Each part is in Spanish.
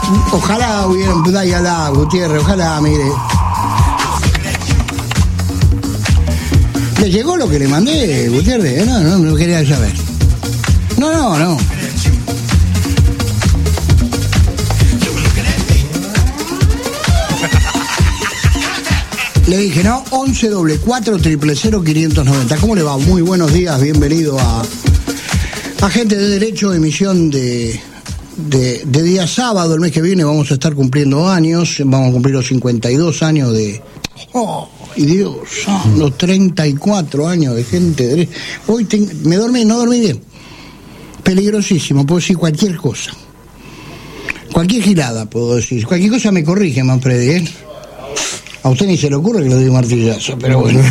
Ojalá hubieran podido Gutiérrez, ojalá, mire. ¿Le llegó lo que le mandé, Gutiérrez? No quería saber. No. Le dije, 11 4 000 590. ¿Cómo le va? Muy buenos días, bienvenido a Agente de Derecho, emisión de día sábado. El mes que viene vamos a estar cumpliendo años, vamos a cumplir los 52 años de... y Dios, los 34 años de Gente de Derecho. Hoy no dormí bien. Peligrosísimo, puedo decir cualquier cosa. Cualquier gilada puedo decir. Cualquier cosa me corrige, Manfredi, ¿eh? A usted ni se le ocurre que le doy un martillazo, pero bueno.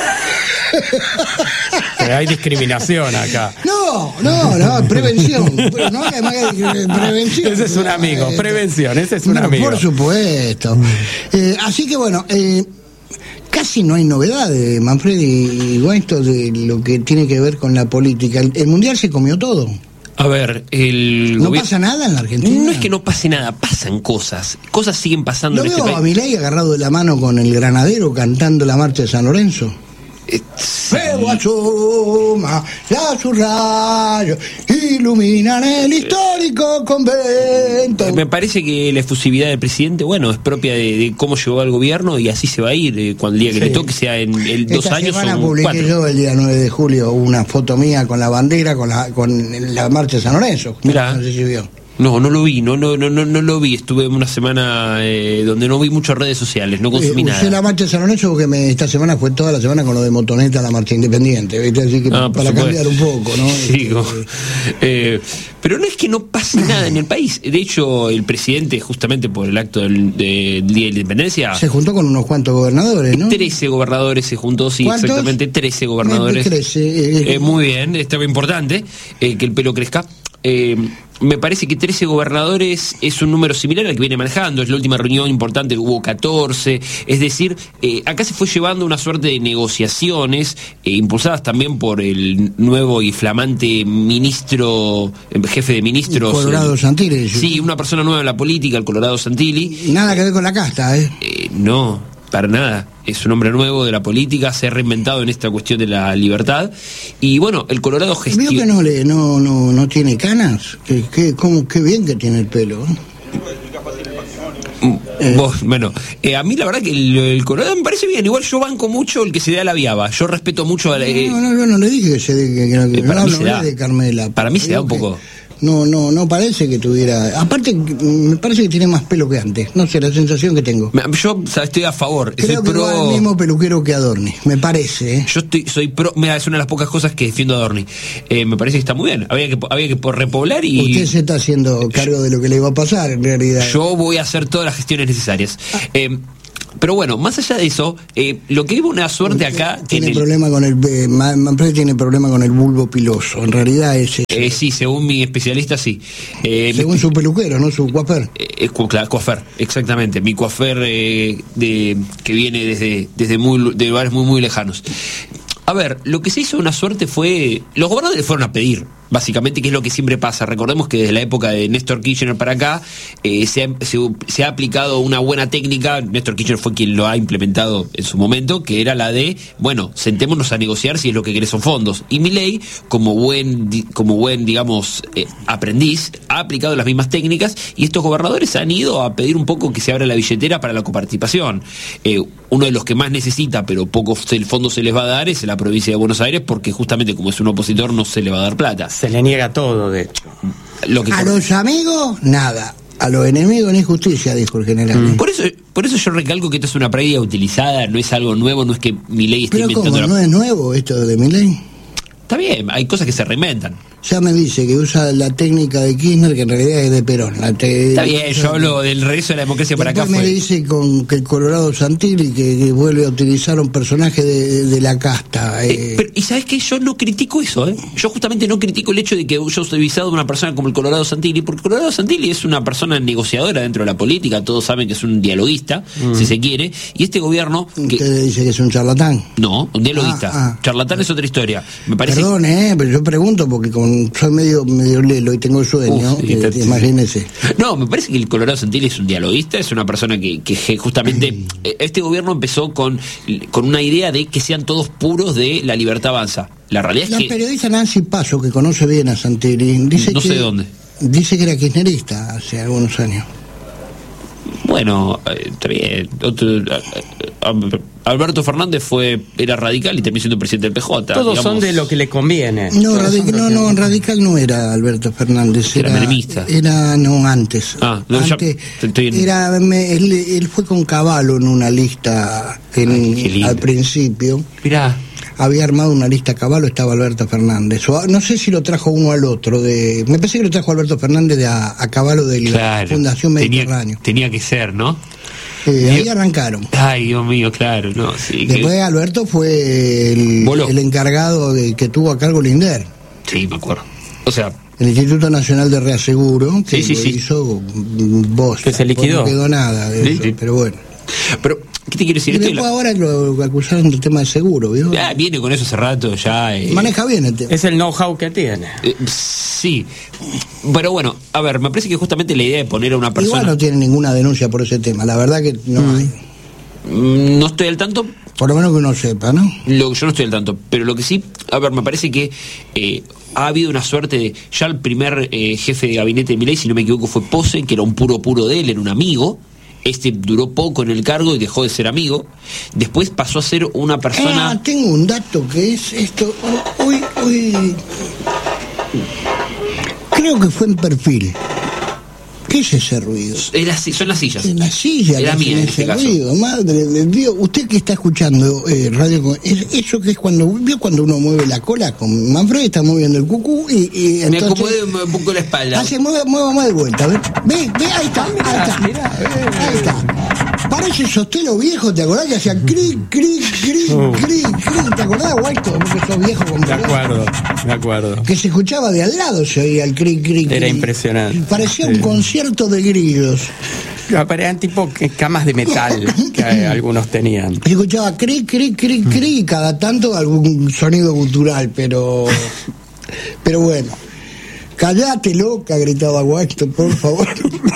Pero hay discriminación acá. No, prevención. No, además prevención. Ese es un amigo, prevención, ese es un amigo. Por supuesto. Así que bueno, casi no hay novedades, Manfredi, y esto de lo que tiene que ver con la política. El Mundial se comió todo. A ver, ¿No pasa nada en la Argentina? No es que no pase nada, pasan cosas. Cosas siguen pasando en este país. ¿Lo veo a Milei agarrado de la mano con el granadero cantando la marcha de San Lorenzo? Fuego asoma, ya sus rayos iluminan el histórico convento. Me parece que la efusividad del presidente, es propia de cómo llegó al gobierno y así se va a ir. Cuando el día que le toque, sea en 2 años o 4. Publiqué yo el día 9 de julio una foto mía con la bandera, con la marcha de San Lorenzo. Mirá. No sé si vio. No lo vi, no lo vi. Estuve una semana donde no vi muchas redes sociales, no consumí nada. Usé la marcha de San Lorenzo porque esta semana fue toda la semana con lo de Motoneta, la marcha independiente, ¿viste? Así que para cambiar un poco, ¿no? Sí, pero no es que no pase nada en el país. De hecho, el presidente, justamente por el acto del Día de la Independencia... Se juntó con unos cuantos gobernadores, ¿no? 13 gobernadores se juntó, sí, ¿cuántos? Exactamente, 13 gobernadores. 13. Muy bien, estaba importante que el pelo crezca. Me parece que 13 gobernadores es un número similar al que viene manejando. Es la última reunión importante, hubo 14. Es decir, acá se fue llevando una suerte de negociaciones impulsadas también por el nuevo y flamante jefe de ministros, Colorado Santilli. Sí, una persona nueva en la política, el Colorado Santilli. Nada que ver con la casta, ¿eh? No, para nada. Es un hombre nuevo de la política, se ha reinventado en esta cuestión de la libertad. Y el Colorado gestiona... ¿Vio que no tiene canas? Qué bien que tiene el pelo. A mí la verdad que el Colorado me parece bien. Igual yo banco mucho el que se da la viaba. Yo respeto mucho a la... yo no le dije que se dé... de Carmela. Para mí se da un poco... No parece que tuviera... Aparte, me parece que tiene más pelo que antes. No sé, la sensación que tengo. Yo estoy a favor. Creo que va el mismo peluquero que Adorni, me parece. Yo soy pro... es una de las pocas cosas que defiendo a Adorni. Me parece que está muy bien. Había que repoblar y... Usted se está haciendo cargo de lo que le iba a pasar, en realidad. Yo voy a hacer todas las gestiones necesarias. Pero más allá de eso, lo que vive una suerte acá... Manfredi tiene problema con el bulbo piloso, en realidad es... sí, según mi especialista, sí. Según su peluquero, ¿no? Su coafer. Coafer, exactamente. Mi coafer que viene de lugares muy, muy lejanos. A ver, lo que se hizo una suerte fue... Los gobernadores fueron a pedir, básicamente, que es lo que siempre pasa. Recordemos que desde la época de Néstor Kirchner para acá se ha aplicado una buena técnica. Néstor Kirchner fue quien lo ha implementado en su momento, que era la de, sentémonos a negociar si es lo que querés son fondos. Y Milei, como buen digamos, aprendiz, ha aplicado las mismas técnicas y estos gobernadores han ido a pedir un poco que se abra la billetera para la coparticipación. Uno de los que más necesita, pero poco fondo se les va a dar, es la provincia de Buenos Aires, porque justamente como es un opositor no se le va a dar plata. Se le niega todo, de hecho. Los amigos, nada. A los enemigos ni justicia, dijo el general. Por eso yo recalco que esto es una práctica utilizada, no es algo nuevo, no es que Milei esté inventando... ¿Pero cómo? ¿No es nuevo esto de Milei? Está bien, hay cosas que se reinventan. Ya me dice que usa la técnica de Kirchner, que en realidad es de Perón. Está bien, yo hablo del regreso de la democracia para acá. Me dice que el Colorado Santilli que vuelve a utilizar un personaje de la casta. Y ¿sabes qué? Yo no critico eso, Yo justamente no critico el hecho de que haya utilizado una persona como el Colorado Santilli, porque Colorado Santilli es una persona negociadora dentro de la política, todos saben que es un dialoguista, si se quiere, y este gobierno... ¿Usted dice que es un charlatán? No, un dialoguista. Charlatán es otra historia. Me parece... Perdón, pero yo pregunto porque con soy medio lelo y tengo sueño, imagínese. No, me parece que el Colorado Santilli es un dialoguista, es una persona que justamente este gobierno empezó con una idea de que sean todos puros de La Libertad Avanza. La realidad es que... La periodista Nancy Paso, que conoce bien a Santilli, dice no sé de dónde. Dice que era kirchnerista hace algunos años. Bueno, está bien. Alberto Fernández era radical y terminó siendo presidente del PJ. Todos son de lo que le conviene. No, radical no era Alberto Fernández. Era menemista. Antes. Antes él fue con Cavallo en una lista al principio. Mirá. Había armado una lista a Cavallo, estaba Alberto Fernández. No sé si lo trajo uno al otro. Me pensé que lo trajo Alberto Fernández a Cavallo de la Fundación Mediterráneo. Tenía que ser, ¿no? Ahí arrancaron. Ay, Dios mío, claro. No, sí, después Alberto fue el encargado que tuvo a cargo Linder. Sí, me acuerdo. O sea... El Instituto Nacional de Reaseguro, que hizo vos. Que se liquidó. No quedó nada de eso, pero bueno. Pero, ¿qué te quiero decir? Y después ahora lo acusaron del tema de seguro, ¿vio? Viene con eso hace rato, ya... Maneja bien el tema. Es el know-how que tiene. Sí. Pero bueno, a ver, me parece que justamente la idea de poner a una persona... Igual no tiene ninguna denuncia por ese tema, la verdad que no hay. No estoy al tanto. Por lo menos que uno sepa, ¿no? Yo no estoy al tanto, pero lo que sí... A ver, me parece que... ha habido una suerte de... Ya el primer jefe de gabinete de Milei, si no me equivoco, fue Pose, que era un puro de él, era un amigo. Duró poco en el cargo y dejó de ser amigo. Después pasó a ser una persona... tengo un dato que es esto. Hoy creo que fue en Perfil. ¿Qué es ese ruido? Son las sillas. En la silla. Era mía en este caso. Ruido, madre de Dios. Usted que está escuchando radio, eso que es cuando uno mueve la cola, con Manfred está moviendo el cucú y me entonces acomodé un poco la espalda. Mueva más de vuelta. Ve, ahí está. Ahí está. Parece Sostelo viejo, ¿te acordás que hacía cric, cric, cric, cric, cric? ¿Te acordás, Guaito? Porque sos viejo como Me acuerdo. Que se escuchaba de al lado, se oía el cric, cric. Era impresionante. Parecía un concierto de grillos. Parecían tipo camas de metal que algunos tenían. Se escuchaba cric, cric, cric, cric, y cada tanto algún sonido gutural, pero bueno. Callate, loca, gritaba Guaito, por favor.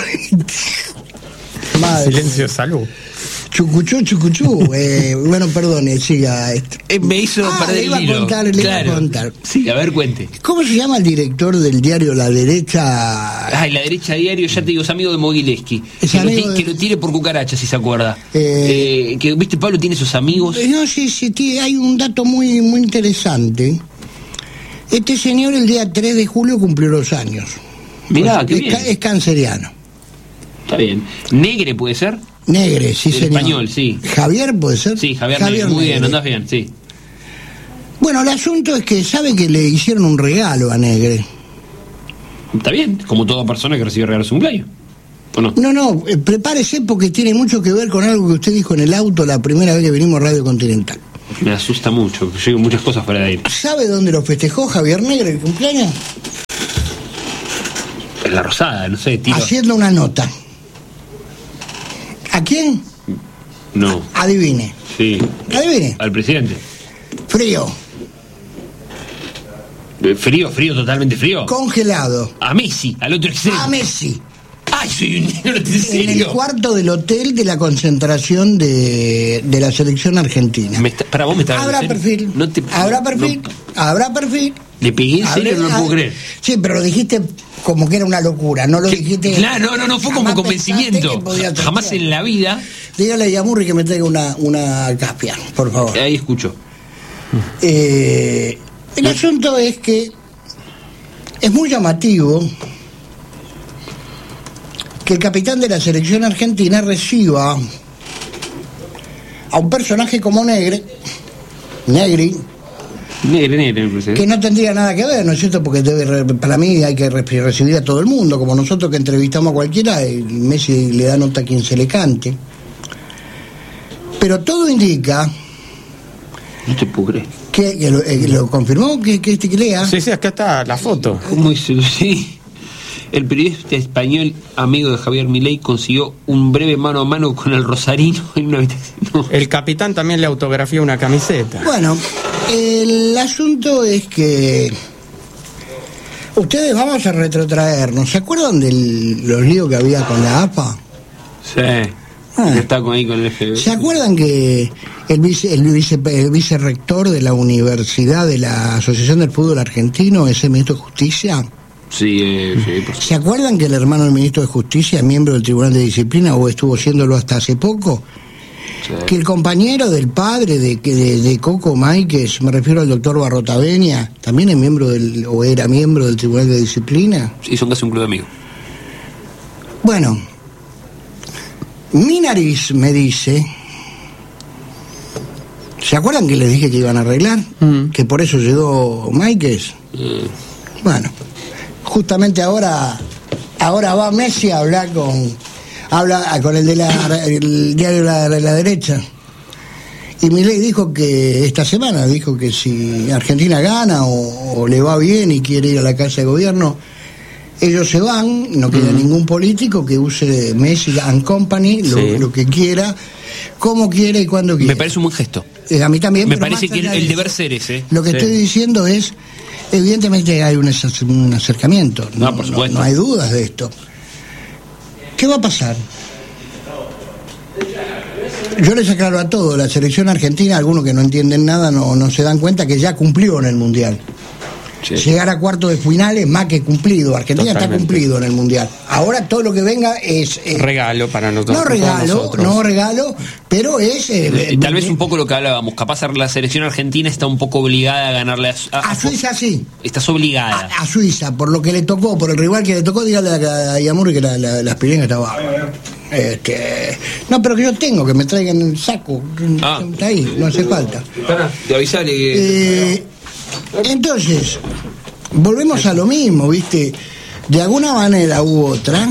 Madre. Silencio, salud. Chucuchú. Bueno, perdone, siga esto. Me hizo perder el hilo. Le iba a contar. Sí, a ver, cuente. ¿Cómo se llama el director del diario La Derecha? La Derecha Diario, ya te digo, es amigo de Mogileski. Que lo tire por cucaracha, si se acuerda. Que, viste, Pablo tiene sus amigos. No, sí, hay un dato muy, muy interesante. Este señor el día 3 de julio cumplió los años. Mirá, qué bien. Es canceriano. Está bien. ¿Negre puede ser? Negre, sí, señor. Español, sí. ¿Javier puede ser? Sí, Javier Negre. Muy bien, andás bien, sí. Bueno, el asunto es que sabe que le hicieron un regalo a Negre. Está bien, como toda persona que recibe regalos de cumpleaños. ¿O no? No, prepárese porque tiene mucho que ver con algo que usted dijo en el auto la primera vez que vinimos a Radio Continental. Me asusta mucho, que lleguen muchas cosas fuera de ahí. ¿Sabe dónde lo festejó Javier Negre el cumpleaños? En La Rosada, no sé, tiro. Haciendo una nota. ¿A quién? No. Adivine. Sí. Adivine. Al presidente. Frío. Frío, totalmente frío. Congelado. A Messi, al otro extremo. A Messi. Ay, soy un negro, ¿en serio? En el cuarto del hotel de la concentración de la selección argentina. Para vos me estás... Habrá perfil. Habrá perfil. Le pegué en serio, no lo puedo creer. Sí, pero lo dijiste como que era una locura, no lo dijiste... Claro, no, fue como convencimiento. Jamás en la vida... Dígale a Yamurri que me traiga una Caspian, por favor. Ahí escucho. El asunto es que es muy llamativo que el capitán de la selección argentina reciba a un personaje como Negri, que no tendría nada que ver, ¿no es cierto? Porque para mí hay que recibir a todo el mundo, como nosotros que entrevistamos a cualquiera, y Messi le da nota a quien se le cante. Pero todo indica... No te puedo creer. Que lo confirmó, que lea. Sí, acá está la foto. ¿Cómo hizo? Sí. El periodista español, amigo de Javier Milei, consiguió un breve mano a mano con el rosarino en una habitación. No. El capitán también le autografió una camiseta. Bueno, el asunto es que Ustedes, vamos a retrotraernos. ¿Se acuerdan de los líos que había con la AFA? Sí. Está ahí con el FBI. ¿Se acuerdan que el vicerrector de la Universidad de la Asociación del Fútbol Argentino es el ministro de Justicia? Sí, sí. ¿Se acuerdan que el hermano del ministro de Justicia es miembro del Tribunal de Disciplina o estuvo siéndolo hasta hace poco? Sí. Que el compañero del padre de Coco Máiquez, me refiero al doctor Barrotaveña, también es miembro o era miembro del Tribunal de Disciplina. Sí, son casi un club de amigos. Bueno, mi nariz me dice, ¿se acuerdan que les dije que iban a arreglar? Que por eso llegó Máiquez. Bueno, justamente ahora va Messi a hablar con el el diario de la derecha. Y Milei dijo que esta semana que si Argentina gana o le va bien y quiere ir a la casa de gobierno, ellos se van, no queda ningún político que use Messi and Company, lo que quiera, como quiera y cuando quiera. Me parece un buen gesto. A mí también. Me parece que el deber ser ese. Lo que estoy diciendo es, evidentemente hay un acercamiento. No, por supuesto. No hay dudas de esto. ¿Qué va a pasar? Yo les aclaro a todos, la selección argentina, algunos que no entienden nada no se dan cuenta que ya cumplió en el Mundial. Sí. Llegar a cuartos de finales más que cumplido. Argentina está cumplido en el Mundial. Ahora todo lo que venga es regalo para nosotros. No regalo, pero es tal vez un poco lo que hablábamos. Capaz la selección argentina está un poco obligada a ganarle a Suiza, sí. Estás obligada a Suiza, por lo que le tocó, por el rival que le tocó. Dígale a Yamuri que la aspirina estaba. No, pero que yo tengo que me traigan el saco. Está ahí, no hace falta. Te avisale que entonces, volvemos a lo mismo, ¿viste? De alguna manera u otra.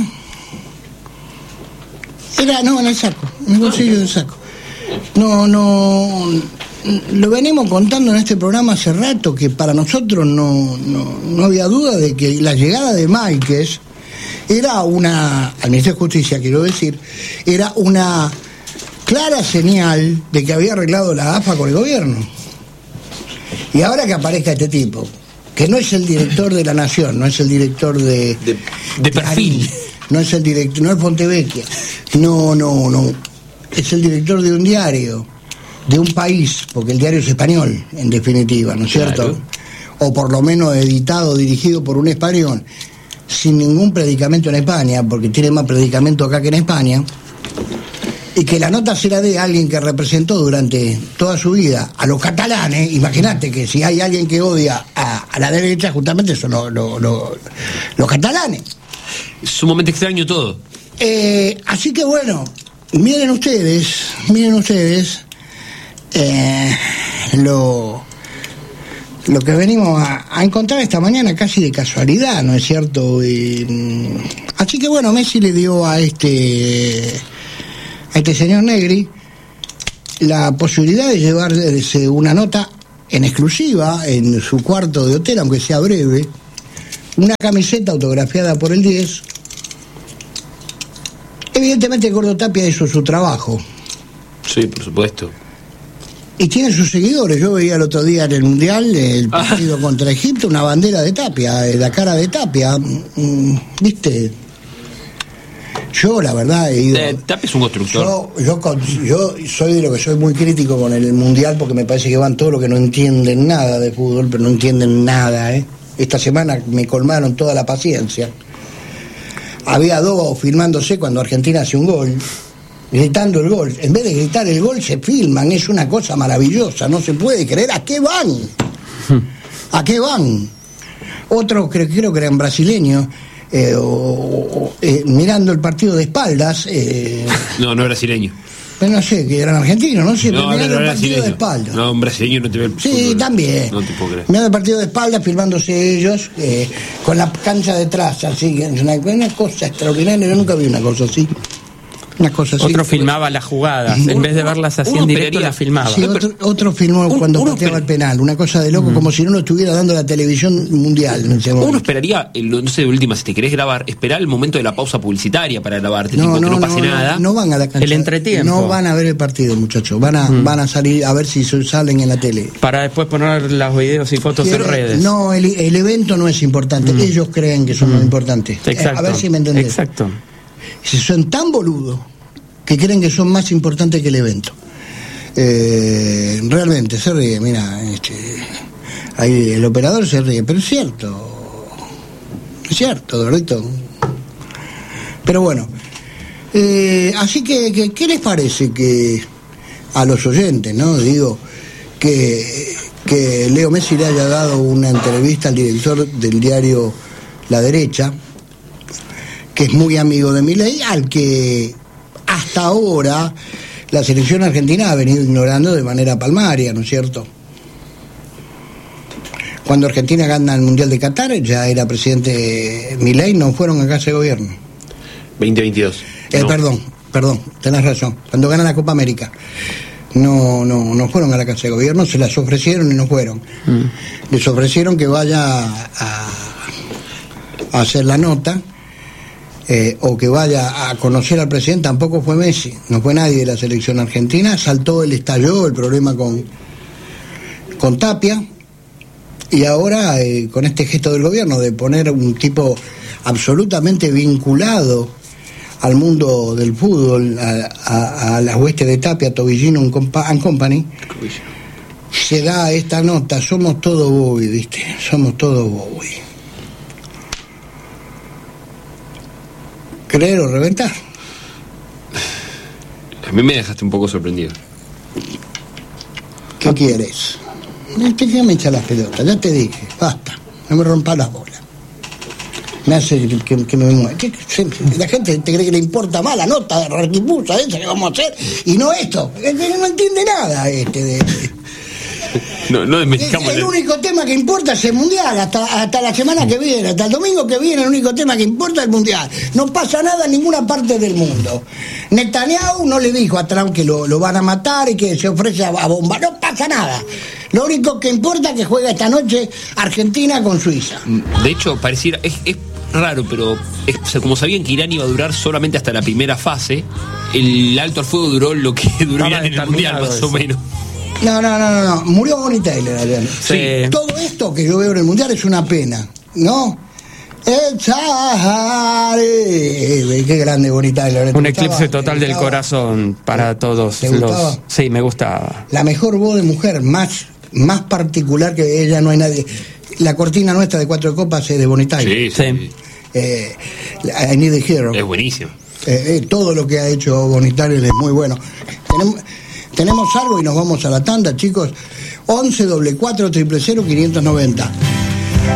En el saco, en el bolsillo del saco. No, lo venimos contando en este programa hace rato, que para nosotros no había duda de que la llegada de Máiquez era al Ministerio de Justicia, quiero decir, era una clara señal de que había arreglado la AFA con el gobierno. Y ahora que aparezca este tipo, que no es el director de La Nación, no es el director de perfil, no es el director, no es Fontevecchia, no, es el director de un diario, de un país, porque el diario es español, en definitiva, ¿no es cierto? Claro. O por lo menos editado, dirigido por un español, sin ningún predicamento en España, porque tiene más predicamento acá que en España. Y que la nota será de alguien que representó durante toda su vida a los catalanes. Imagínate que si hay alguien que odia a la derecha, justamente son los catalanes. Es sumamente extraño todo. Así que bueno, miren ustedes lo que venimos a encontrar esta mañana casi de casualidad, ¿no es cierto? Así que bueno, Messi le dio a este señor Negri la posibilidad de llevarse una nota en exclusiva en su cuarto de hotel, aunque sea breve, una camiseta autografiada por el 10. Evidentemente Gordo Tapia hizo su trabajo. Sí, por supuesto. Y tiene sus seguidores. Yo veía el otro día en el Mundial, el partido contra Egipto, una bandera de Tapia, la cara de Tapia. ¿Viste? Yo, la verdad, he ido... Tapia es un constructor. Yo soy de lo que soy muy crítico con el Mundial, porque me parece que van todos los que no entienden nada de fútbol, pero no entienden nada, ¿eh? Esta semana me colmaron toda la paciencia. Había dos filmándose cuando Argentina hace un gol, gritando el gol. En vez de gritar el gol, se filman. Es una cosa maravillosa, no se puede creer. ¿A qué van? ¿A qué van? Otros, creo que eran brasileños, mirando el partido de espaldas. No es brasileño. Pero no sé, que eran argentinos, no sé, pero mirando el partido de espaldas. No, un brasileño no te ve el Sí, fútbol. también. No te puedo creer. Mirando el partido de espaldas, filmándose ellos, con la cancha detrás, así, una cosa extraordinaria. Yo nunca vi una cosa así. Una cosa así. Otro filmaba las jugadas, en vez de verlas así en directo, las filmaba. Sí, otro filmó cuando pateaba el penal, una cosa de loco, como si no lo estuviera dando la televisión mundial. Uno esperaría, no sé, de última, si te querés grabar, esperar el momento de la pausa publicitaria para grabarte, que no pase nada. No van a la cancha. El entretiempo. No van a ver el partido, muchachos. Van a salir a ver si salen en la tele. Para después poner los videos y fotos en redes. No, el evento no es importante. Ellos creen que son lo importante. Exacto. A ver si me entendés. Exacto. Si son tan boludos que creen que son más importantes que el evento. Realmente se ríe, mira, ahí el operador se ríe, pero es cierto, Dorito. Pero bueno, así que ¿qué les parece que a los oyentes, no? Digo, que Leo Messi le haya dado una entrevista al director del diario La Derecha, que es muy amigo de Milei, al que hasta ahora la selección argentina ha venido ignorando de manera palmaria, ¿no es cierto? Cuando Argentina gana el Mundial de Qatar, ya era presidente Milei, no fueron a casa de gobierno. 2022. Perdón, tenés razón. Cuando gana la Copa América, no fueron a la casa de gobierno, se las ofrecieron y no fueron. Les ofrecieron que vaya a hacer la nota. O que vaya a conocer al presidente, tampoco fue Messi, no fue nadie de la selección argentina. Estalló el problema con Tapia, y ahora con este gesto del gobierno de poner un tipo absolutamente vinculado al mundo del fútbol, a la hueste de Tapia, Tobillino and Company, se da esta nota. Somos todos Bobby, ¿viste? Somos todos Bobby. ¿Creer o reventar? A mí me dejaste un poco sorprendido. ¿Qué quieres? Ya me echa las pelotas, ya te dije, basta, no me rompas las bolas. Me hace que me mueva. La gente te cree que le importa más la nota de Raquipusa esa que vamos a hacer, y no esto. No entiende nada No desmejamos. El único tema que importa es el Mundial, hasta la semana que viene, hasta el domingo que viene, el único tema que importa es el Mundial. No pasa nada en ninguna parte del mundo. Netanyahu no le dijo a Trump que lo van a matar y que se ofrece a bomba. No pasa nada. Lo único que importa es que juega esta noche Argentina con Suiza. De hecho, pareciera, es raro, pero como sabían que Irán iba a durar solamente hasta la primera fase, el alto al fuego duró lo que duró Irán en el Mundial, más o menos. No. Murió Bonnie Tyler ayer. Sí. Todo esto que yo veo en el Mundial es una pena, ¿no? Qué grande Bonnie Tyler. Un eclipse total del corazón para todos. ¿Te gustaba? Sí, me gustaba. La mejor voz de mujer, más particular que ella, no hay nadie. La cortina nuestra de 4 copas es de Bonnie Tyler. Sí. I Need a Hero. Es buenísimo. Todo lo que ha hecho Bonnie Tyler es muy bueno. Tenemos algo y nos vamos a la tanda, chicos. 11 44 000 590.